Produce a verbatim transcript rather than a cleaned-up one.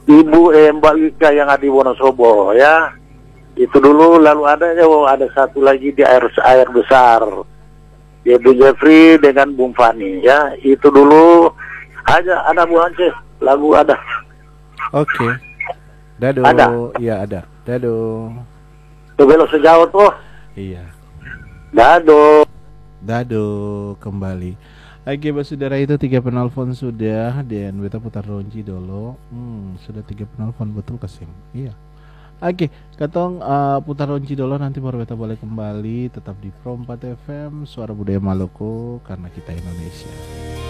Ibu eh, Mbak Wika yang ada di Wonosobo ya. Itu dulu, lalu ada oh, ada satu lagi di air air besar. Ya Bu Jeffrey dengan Bung Fani ya. Itu dulu aja ada Bu Ance, lagu ada. Oke. Dado. Ada. Iya ada. Dado. Tuh belok sejauh tuh. Iya. Dado. Dado kembali. Oke, Bapak saudara, itu tiga penelpon sudah dan kita putar ronji dulu. Hmm, sudah tiga penelpon betul kesing. Iya. Oke, katong uh, putar ronji dulu, nanti baru kita boleh kembali tetap di Pro empat F M Suara Budaya Maluku karena kita Indonesia.